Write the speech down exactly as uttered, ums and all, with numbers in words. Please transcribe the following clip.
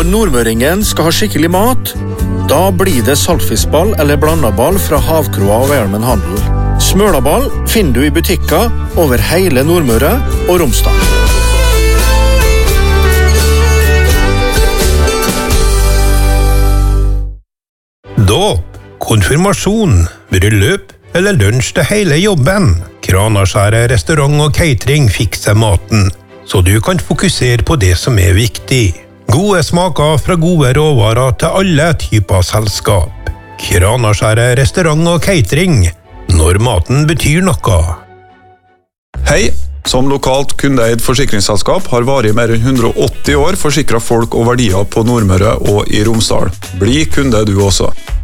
Når nordmøringen skal ha skikkelig mat, da blir det saltfiskball eller blandaball fra Havkroa og Hjelmen Handel. Smølaball finner du i butikker over hele Nordmøre og Romsdal. Dåp, konfirmasjon, bryllup eller lunsj til hele jobben. Kranaskjæret restaurant og catering fikser maten, så du kan fokusere på det som er viktig. Gode smaker fra gode råvarer til alle typer selskap. Kranaskjæret restaurant og catering, når maten betyr noe. Hei, som lokalt kundeeid forsikringsselskap har varig mer enn hundre og åtti år forsikret folk og verdier på Nordmøre og i Romsdal. Bli kunde du også.